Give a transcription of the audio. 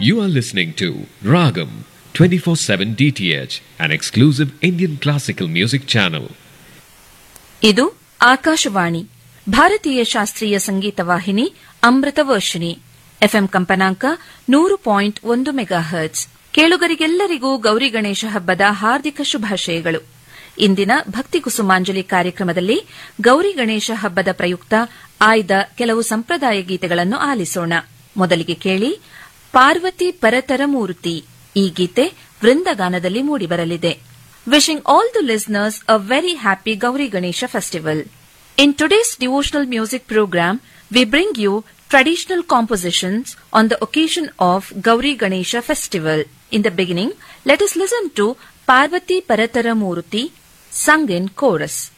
You are listening to Ragam 24/7 DTH, an exclusive Indian classical music channel. ಇದು ಆಕಾಶವಾಣಿ ಭಾರತೀಯ ಶಾಸ್ತ್ರೀಯ ಸಂಗೀತ ವಾಹಿನಿ ಅಮೃತ ವರ್ಷಿಣಿ ಎಫ್ಎಂ ಕಂಪನಾಂಕ 100.1 ಮೆಗಾಹರ್ಟ್ಸ್. ಕೇಳುಗರಿಗೆಲ್ಲರಿಗೂ ಗೌರಿ ಗಣೇಶ ಹಬ್ಬದ ಹಾರ್ದಿಕ ಶುಭಾಶಯಗಳು. ಇಂದಿನ ಭಕ್ತಿ ಕುಸುಮಾಂಜಲಿ ಕಾರ್ಯಕ್ರಮದಲ್ಲಿ ಗೌರಿ ಗಣೇಶ ಹಬ್ಬದ ಪ್ರಯುಕ್ತ ಆಯ್ದ ಕೆಲವು ಸಂಪ್ರದಾಯ ಗೀತೆಗಳನ್ನು ಆಲಿಸೋಣ. ಮೊದಲಿಗೆ ಕೇಳಿ ಪಾರ್ವತಿ ಪರತರ ಮೂರ್ತಿ. ಈ ಗೀತೆ ವೃಂದಗಾನದಲ್ಲಿ ಮೂಡಿಬರಲಿದೆ. Wishing all the listeners a very happy Gauri Ganesha festival. In today's devotional music program, we bring you traditional compositions on the occasion of Gauri Ganesha festival. In the beginning, let us listen to Parvati Paratara Murti, sung in chorus.